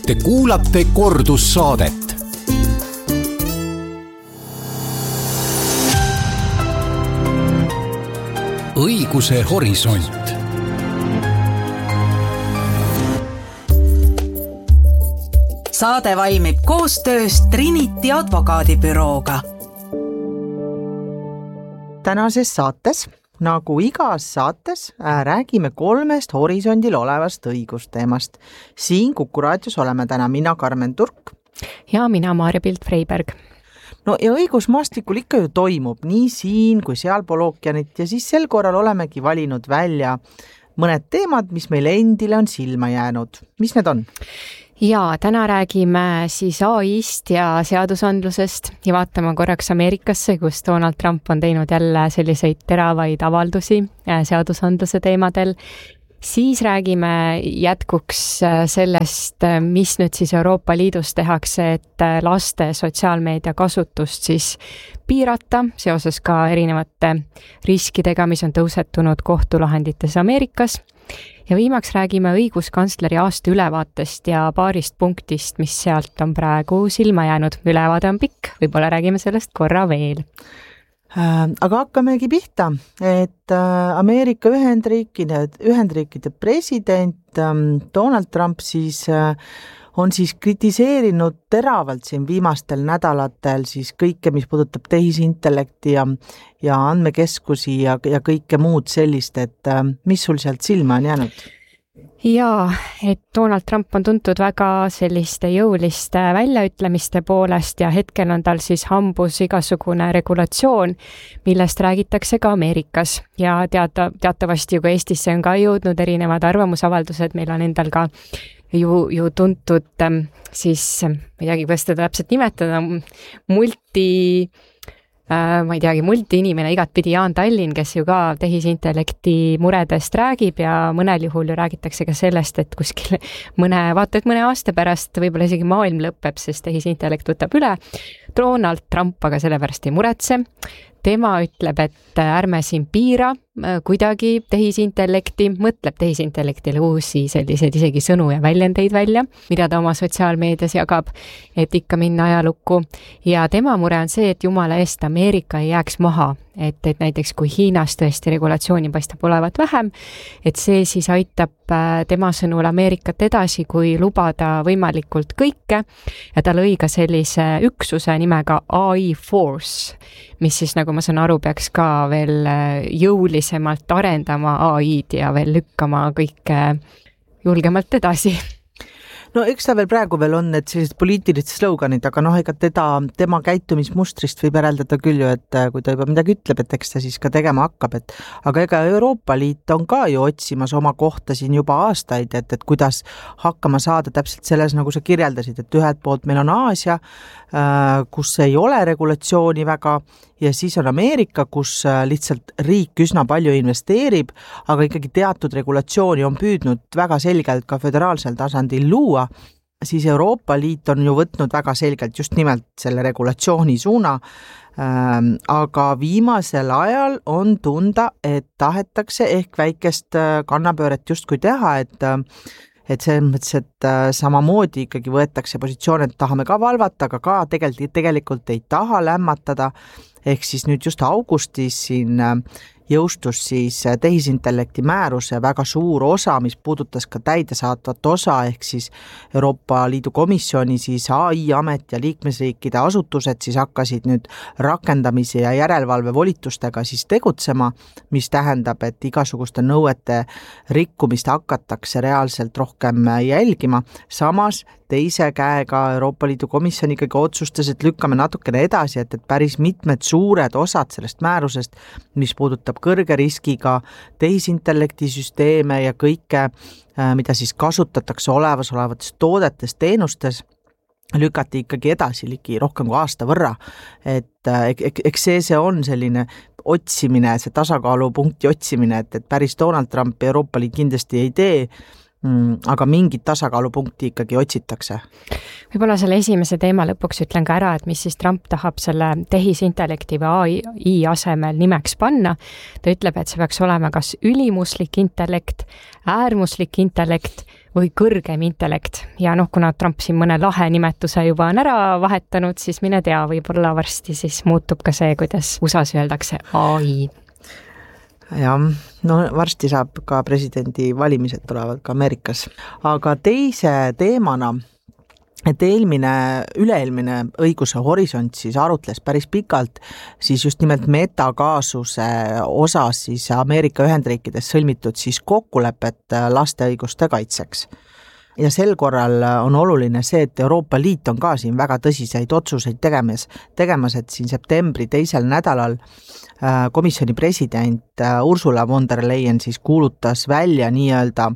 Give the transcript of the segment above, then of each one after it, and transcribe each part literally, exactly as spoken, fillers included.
Te kuulate kordussaadet. Õiguse horisont. Saade valmib koostöös Trinity advokaadibürooga. Tänases saates, nagu igas saates, räägime kolmest horisondil olevast õigusteemast. Siin Kuku raadios oleme täna mina, Karmen Turk. Ja mina, Maarja Pilt-Freiberg. No ja õigusmaastikul ikka ju toimub nii siin kui sealpool ookeanit ja siis sel korral olemegi valinud välja mõned teemad, mis meil endile on silma jäänud. Mis need on? Ja täna räägime siis A I-st ja seadusandlusest ja vaatame korraks Ameerikasse, kus Donald Trump on teinud jälle selliseid teravaid avaldusi seadusandluse teemadel. Siis räägime jätkuks sellest, mis nüüd siis Euroopa Liidus tehakse, et laste sotsiaalmeedia kasutust siis piirata seoses ka erinevate riskidega, mis on tõusetunud kohtulahendites Ameerikas. Ja viimaks räägime õiguskantsleri aasta ülevaatest ja paarist punktist, mis sealt on praegu silma jäänud. Ülevaade on pikk, võib-olla räägime sellest korra veel. Aga hakkamegi pihta, et Ameerika Ühendriikide, Ühendriikide president Donald Trump siis on siis kritiseerinud teravalt siin viimastel nädalatel siis kõike, mis puudutab tehisintellekti ja, ja andmekeskusi ja, ja kõike muud sellist, et mis sul sealt silma on jäänud? Jaa, et Donald Trump on tuntud väga selliste jõuliste väljaütlemiste poolest ja hetkel on tal siis hambus igasugune regulatsioon, millest räägitakse ka Ameerikas. Ja teata, teatavasti ju ka Eestisse on ka jõudnud erinevad arvamusavaldused, meil on endal ka ju, ju tuntud siis, ma ei teagi, kuidas teda täpselt nimetada, multi... ma ei teagi, multi-inimene igatpidi Jaan Tallinn, kes ju ka tehisintellekti muredest räägib ja mõnel juhul ju räägitakse ka sellest, et kuskil mõne, vaata, et mõne aasta pärast võib-olla isegi maailm lõpeb, sest tehisintellekt võtab üle. Donald Trump aga sellepärast ei muretse. Tema ütleb, et ärme siin piira kuidagi tehisintellekti, mõtleb tehisintellektile uusi selliseid isegi sõnu ja väljendeid välja, mida ta oma sotsiaalmeedias jagab, et ikka minna ajalukku. Ja tema mure on see, et jumala eest Ameerika ei jääks maha, et, et näiteks kui Hiinas tõesti regulatsiooni paistab olevat vähem, et see siis aitab tema sõnul Ameerikat edasi, kui lubada võimalikult kõike. Ja ta lõi ka sellise üksuse nimega A I Force, mis siis, nagu ma saan aru, peaks ka veel jõulisemalt arendama A I-d ja veel lükkama kõike julgemalt edasi. No eks ta veel praegu veel on, et sellised poliitilised sloganid, aga noh, ega teda, tema käitumismustrist võib järeldada küll ju, et kui ta juba midagi ütleb, et eks ta siis ka tegema hakkab, et aga ega Euroopa Liit on ka ju otsimas oma kohta siin juba aastaid, et, et kuidas hakkama saada täpselt selles, nagu sa kirjeldasid, et ühelt poolt meil on Aasia, kus ei ole regulatsiooni väga ja siis on Ameerika, kus lihtsalt riik üsna palju investeerib, aga ikkagi teatud regulatsiooni on püüdnud väga selgelt ka föderaalsel tasandil luua, siis Euroopa Liit on ju võtnud väga selgelt just nimelt selle regulatsiooni suuna, aga viimasel ajal on tunda, et tahetakse ehk väikest kannapööret justkui teha, et et see mõttes, et samamoodi ikkagi võetakse positsioon, et tahame ka valvata, aga ka tegelikult, tegelikult ei taha lämmatada, ehk siis nüüd just augustis siin jõustus siis tehisintellekti määruse väga suur osa, mis puudutas ka täidesaatvat osa, ehk siis Euroopa Liidu komisjoni siis A I-amet ja liikmesriikide asutused siis hakkasid nüüd rakendamise ja järelevalve volitustega siis tegutsema, mis tähendab, et igasuguste nõuete rikkumist hakatakse reaalselt rohkem jälgima. Samas teise käega Euroopa Liidu komisjon ikkagi otsustas, et lükkame natukene edasi, et, et päris mitmed suured osad sellest määrusest, mis puudutab kõrge riskiga tehisintellektisüsteeme ja kõike, mida siis kasutatakse olevas olevates toodetes, teenustes, lükati ikkagi edasi ligi rohkem kui aasta võrra. Et eks see, see on selline otsimine, see tasakaalupunkti otsimine, et, et päris Donald Trump Euroopa Liit kindlasti ei tee, aga mingit tasakaalupunkti ikkagi otsitakse. Võib-olla selle esimese teema lõpuks ütlen ka ära, et mis siis Trump tahab selle tehisintellekti või A I asemel nimeks panna. Ta ütleb, et see peaks olema kas ülimuslik intellekt, äärmuslik intellekt või kõrgem intellekt. Ja noh, kuna Trump siin mõne lahe nimetuse juba on ära vahetanud, siis mine tea, võib-olla varsti siis muutub ka see, kuidas U S A-s öeldakse A I. jah, no varsti saab ka presidendi valimised tulevad ka Ameerikas. Aga teise teemana, et eelmine, üleelmine õiguse horisont siis arutles päris pikalt siis just nimelt metakaasuse osas siis Ameerika Ühendriikides sõlmitud siis kokkulepet laste õiguste kaitseks. Ja sel korral on oluline see, et Euroopa Liit on ka siin väga tõsiseid otsuseid tegemas, tegemas, et siin septembri teisel nädalal komisjoni president Ursula von der Leyen siis kuulutas välja nii-öelda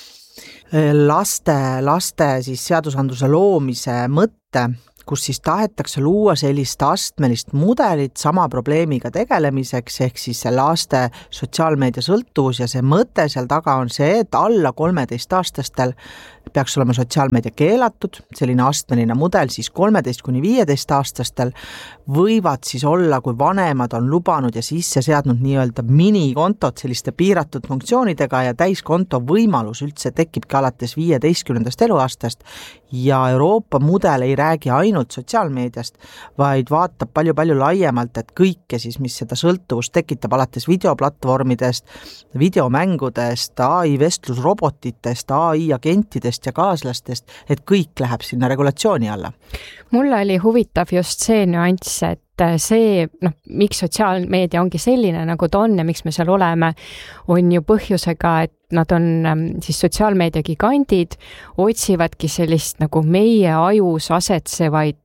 laste, laste siis seadusandluse loomise mõtte, kus siis tahetakse luua sellist astmelist mudelit sama probleemiga tegelemiseks, ehk siis see laste sotsiaalmeedia sõltuvus ja see mõte seal taga on see, et alla kolmeteist aastastel peaks olema sotsiaalmeedia keelatud, selline astmeline mudel, siis kolmeteist kuni viieteist aastastel võivad siis olla, kui vanemad on lubanud ja sisse seadnud nii-öelda minikontot selliste piiratud funktsioonidega ja täiskonto võimalus üldse tekibki alates viieteistkümnendast eluaastast ja Euroopa mudel ei räägi ainult sotsiaalmeediast, vaid vaatab palju-palju laiemalt, et kõike siis, mis seda sõltuvust tekitab alates videoplatvormidest, videomängudest, A I vestlusrobotitest, A I agentidest ja kaaslastest, et kõik läheb sinna regulatsiooni alla. Mulle oli huvitav just see nüanss, et see, noh, miks sotsiaalmeedia ongi selline, nagu ta on ja miks me seal oleme, on ju põhjusega, et nad on siis sotsiaalmeedia gigandid, otsivadki sellist nagu meie ajus asetsevaid,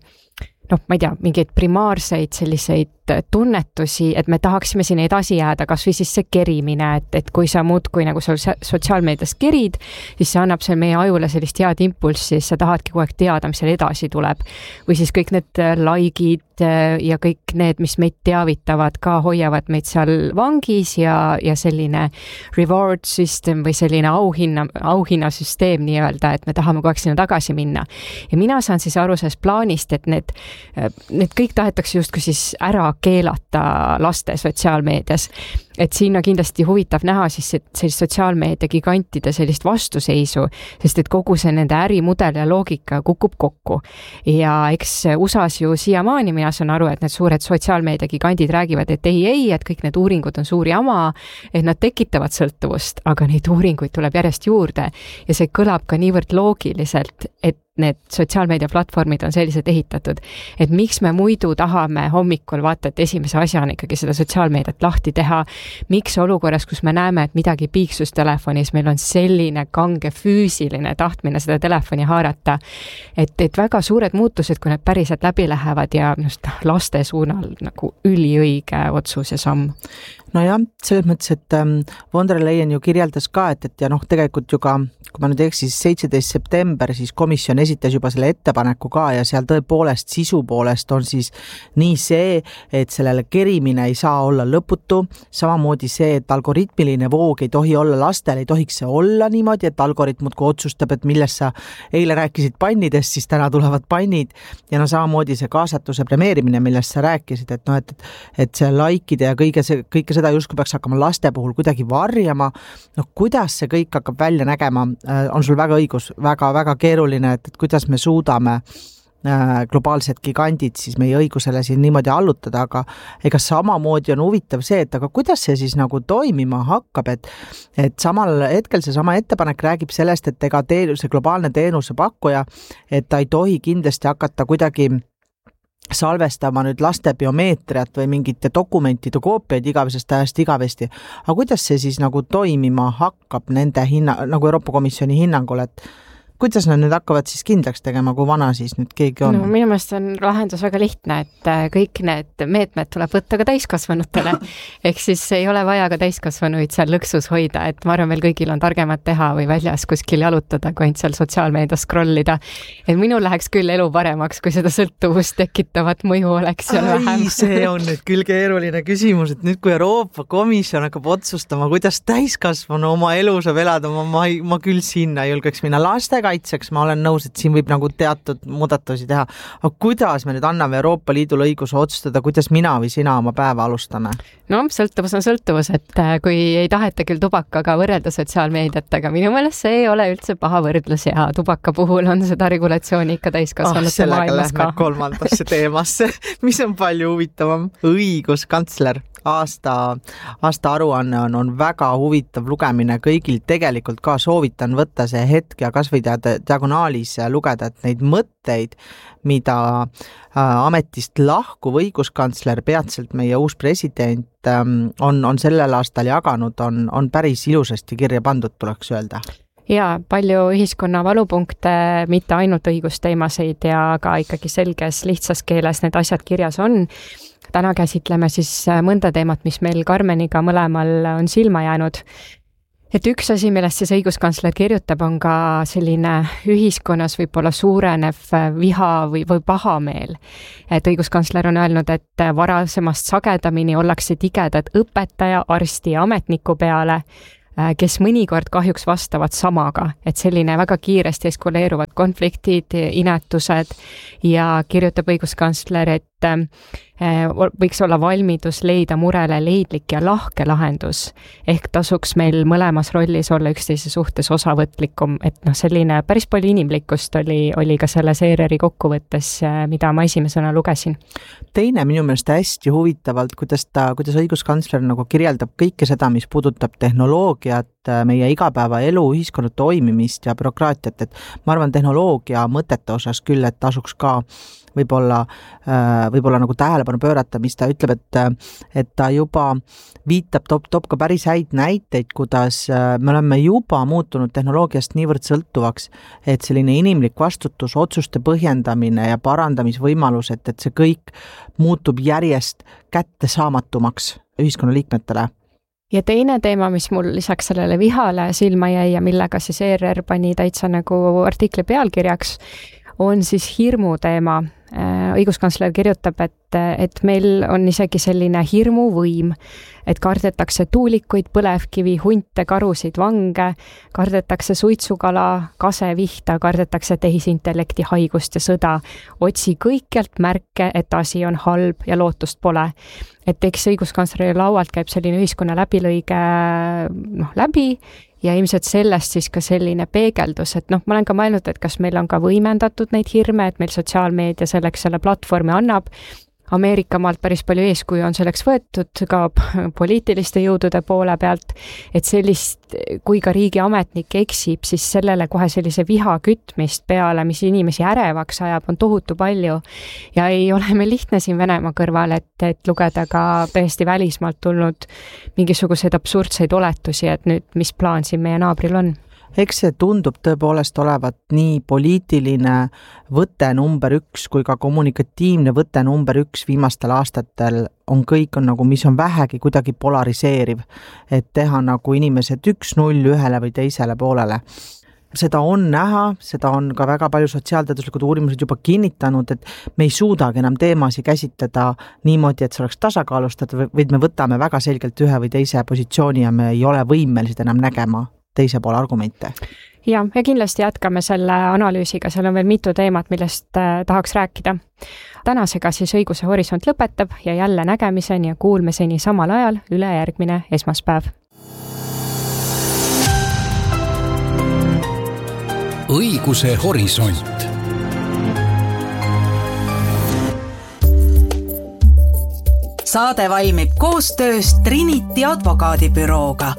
noh, ma ei tea, mingeid primaarseid selliseid tunnetusi, et me tahaksime siin edasi jääda, kas või siis see kerimine, et, et kui sa muud, kui nagu sa sotsiaalmeedias kerid, siis see annab seal meie ajule sellist head impulssi, siis sa tahadki kogu aeg teada, mis seal edasi tuleb. Või siis kõik need likeid ja kõik need, mis meid teavitavad, ka hoiavad meid seal vangis ja, ja selline reward system või selline auhinna, auhinnasüsteem nii-öelda, et me tahame kogu aeg sinna tagasi minna. Ja mina saan siis aru sellest plaanist, et need, need kõik tahetakse justkui siis ära keelata laste sotsiaalmeedias. Et siin on kindlasti huvitav näha siis sellist sotsiaalmeedia gigantide sellist vastuseisu, sest et kogu see nende ärimudel ja loogika kukub kokku. Ja eks U S A-s ju siiamaani mina saan aru, et need suured sotsiaalmeedia gigandid räägivad, et ei, ei, et kõik need uuringud on suur jama, et nad tekitavad sõltuvust, aga neid uuringuid tuleb järjest juurde ja see kõlab ka niivõrd loogiliselt, et need sotsiaalmeedia platvormid on sellised ehitatud, et miks me muidu tahame hommikul vaata, et esimese asjana ikkagi seda sotsiaalmeediat lahti teha, miks olukorras, kus me näeme, et midagi piiksus telefonis, meil on selline kange füüsiline tahtmine seda telefoni haarata, et, et väga suured muutused, kui need päriselt läbi lähevad ja just laste suunal nagu üliõige otsus ja samm. No jah, selles mõttes, et von der Leyen ju kirjeldas ka, et, et ja noh, tegelikult ju ka, kui ma nüüd eksis, seitseteist september, siis komisjon esitas juba selle ettepaneku ka ja seal tõepoolest sisu poolest on siis nii see, et sellele kerimine ei saa olla lõputu, samamoodi see, et algoritmiline voog ei tohi olla lastel, ei tohiks see olla niimoodi, et algoritmud kui otsustab, et millest sa eile rääkisid pannidest, siis täna tulevad pannid ja no samamoodi see kaasatuse premeerimine, millest sa rääkisid, et noh, et, et see likeide ja kõige see, kõike seda justkui peaks hakkama laste puhul kuidagi varjama, noh kuidas see kõik hakkab välja nägema, on sul väga õigus, väga, väga keeruline, et, et kuidas me suudame globaalsed gigandid siis meie õigusele siin niimoodi allutada, aga ega samamoodi on huvitav see, et aga kuidas see siis nagu toimima hakkab, et, et samal hetkel see sama ettepanek räägib sellest, et ega teenuse, globaalne teenuse pakkuja, et ta ei tohi kindlasti hakata kuidagi salvestama nüüd laste biomeetriat või mingite dokumentide koopiaid igavesest ajast igavesti. Aga kuidas see siis nagu toimima hakkab nende hinna, nagu Euroopa Komisjoni hinnangul, et kuidas nad nüüd hakkavad siis kindlaks tegema, kui vana siis nüüd keegi on? No minu meelest on lahendus väga lihtne, et kõik need meetmed tuleb võtta ka täiskasvanutele. Ehk siis ei ole vaja ka täiskasvanuid seal lõksus hoida, et ma arvan, meil kõigil on targemat teha või väljas kuskil jalutada, kui ainult seal sotsiaalmeedias scrollida. Et minul läheks küll elu paremaks, kui seda sõltuvust tekitavat mõju oleks seal vähem. See on nüüd küll keeruline küsimus, et nüüd kui Euroopa Komisjon hakkab otsustama, kuidas täiskasvanu oma elu saab elada, ma, ma, ma küll sinna julgeks minna. Lastekaitseks ma olen nõus, et siin võib nagu teatud muudatusi teha. Aga kuidas me nüüd anname Euroopa Liidul õiguse otsustada, kuidas mina või sina oma päeva alustame? No, sõltuvus on sõltuvus, et kui ei taheta küll tubakaga võrrelda sotsiaalmeediatega, minu meelest see ei ole üldse paha võrdlus ja tubaka puhul on seda regulatsiooni ikka täiskasvanute oh, maailmas ka. Kolmandasse teemasse, mis on palju huvitavam. Õiguskantsler aasta, aasta aruanne on, on väga huvitav lugemine kõigil. Tegelikult ka soovitan võtta see hetk ja kas või diagonaalis lugeda, et neid mõtteid, mida ametist lahkuv õiguskantsler, peatselt meie uus president on, on sellel aastal jaganud, on, on päris ilusasti kirja pandud, tuleks öelda. Ja palju ühiskonna valupunkte, mitte ainult õigusteemasid ja ka ikkagi selges lihtsas keeles need asjad kirjas on. Täna käsitleme siis mõnda teemat, mis meil Karmeniga mõlemal on silma jäänud. Et üks asi, millest siis õiguskantsler kirjutab, on ka selline ühiskonnas võib-olla suurenev viha või, või pahameel. Et õiguskantsler on öelnud, et varasemast sagedamini ollakse tigedad õpetaja, arsti ja ametniku peale, kes mõnikord kahjuks vastavad samaga, et selline väga kiiresti eskaleeruvad konfliktid, inetused ja kirjutab õiguskantsler, et võiks olla valmidus leida murele leidlik ja lahke lahendus. Ehk tasuks meil mõlemas rollis olla üksteise suhtes osavõtlikum, et noh, selline päris palju inimlikkust oli, oli ka selles E R R-i kokkuvõttes, mida ma esimesena lugesin. Teine minu meelest hästi huvitavalt, kuidas ta, kuidas õiguskantsler nagu kirjeldab kõike seda, mis puudutab tehnoloogiat, meie igapäevaelu, ühiskonna toimimist ja bürokraatiat, et ma arvan tehnoloogia mõtete osas küll, et tasuks ka võib-olla, võib-olla nagu tähelepanu pöörata, mis ta ütleb, et, et ta juba viitab, top, top ka päris häid näiteid, kuidas me oleme juba muutunud tehnoloogiast niivõrd sõltuvaks, et selline inimlik vastutus, otsuste põhjendamine ja parandamisvõimalus, et, et see kõik muutub järjest kättesaamatumaks ühiskonna liikmetele. Ja teine teema, mis mul lisaks sellele vihale silma jäi ja millega siis E R R pani täitsa nagu artikli pealkirjaks, on siis hirmu teema. Õiguskantsler kirjutab, et, et meil on isegi selline hirmuvõim, et kardetakse tuulikuid, põlevkivi, hunte, karusid, vange, kardetakse suitsukala, kasevihta, kardetakse tehisintellekti haigust ja sõda. Otsi kõikjalt märke, et asi on halb ja lootust pole. Et eks õiguskantsleri laualt käib selline ühiskonna läbilõige noh, läbi ja ilmselt sellest siis ka selline peegeldus, et noh, ma olen ka mõelnud, et kas meil on ka võimendatud neid hirme, et meil sotsiaalmeedia selleks selle platvormi annab. Ameerika maalt päris palju eeskuju on selleks võetud ka poliitiliste jõudude poole pealt, et sellist, kui ka riigi ametnik eksib, siis sellele kohe sellise viha kütmist peale, mis inimesi ärevaks ajab, on tohutu palju. Ja ei ole meil lihtne siin Venemaa kõrval, et, et lugeda ka täiesti välismaalt tulnud mingisuguseid absurdseid oletusi, et nüüd mis plaan siin meie naabril on. Eks see tundub tõepoolest olevat nii poliitiline võte number üks kui ka kommunikatiivne võte number üks viimastel aastatel on kõik, on nagu, mis on vähegi kuidagi polariseeriv, et teha nagu inimesed üks null ühele või teisele poolele. Seda on näha, seda on ka väga palju sotsiaalteaduslikud uurimused juba kinnitanud, et me ei suudagi enam teemasid käsitleda niimoodi, et see oleks tasakaalustatud, vaid me võtame väga selgelt ühe või teise positsiooni ja me ei ole võimelised enam nägema teise poole argumente. Ja, ja kindlasti jätkame selle analüüsiga, seal on veel mitu teemat, millest tahaks rääkida. Tänasega siis Õiguse Horisont lõpetab ja jälle nägemiseni ja kuulmiseni samal ajal üle järgmine esmaspäev. Õiguse Horisont. Saade valmib koostöös Trinity advokaadibürooga.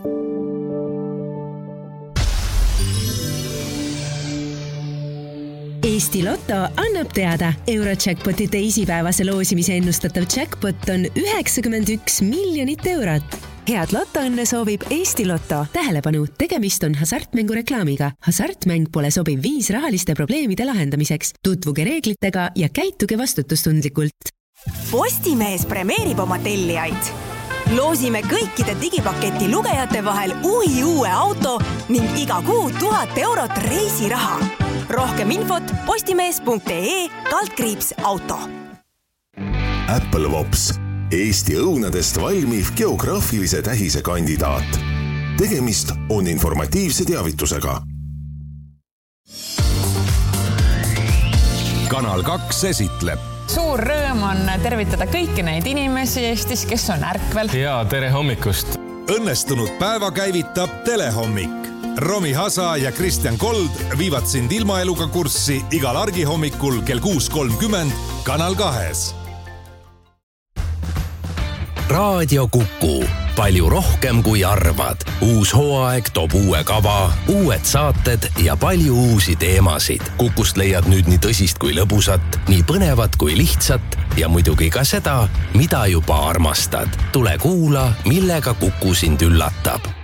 Eesti Lotto annab teada, Eurojackpoti teisipäevase loosimise ennustatav jackpot on üheksakümmend üks miljonit eurot. head lotoõnne soovib Eesti Lotto. Tähelepanu, tegemist on hasartmängu reklaamiga. Hasartmäng pole sobiv viis rahaliste probleemide lahendamiseks. Tutvuge reeglitega ja käituge vastutustundlikult. Postimees premeerib oma tellijaid. Loosime kõikide digipaketi lugejate vahel uhi uue auto ning iga kuu tuhat eurot reisiraha. Rohkem infot postimees punkt ee kaldkriips auto. Apple Vops, Eesti õunadest valmiv geograafilise tähise kandidaat. Tegemist on informatiivse teavitusega. Kanal kaks esitleb. Suur rõõm on tervitada kõiki neid inimesi Eestis, kes on ärkvel. Ja tere hommikust. Õnnestunud päeva käivitab Telehommik. Romi Hasa ja Kristjan Kold viivad sind ilmaeluga kurssi igal argihommikul kell kuus kolmkümmend Kanal kahes. Raadio Kuku. Palju rohkem kui arvad. Uus hooaeg toob uue kava, uued saated ja palju uusi teemasid. Kukust leiad nüüd nii tõsist kui lõbusat, nii põnevat kui lihtsat ja muidugi ka seda, mida juba armastad. Tule kuula, millega Kuku sind üllatab.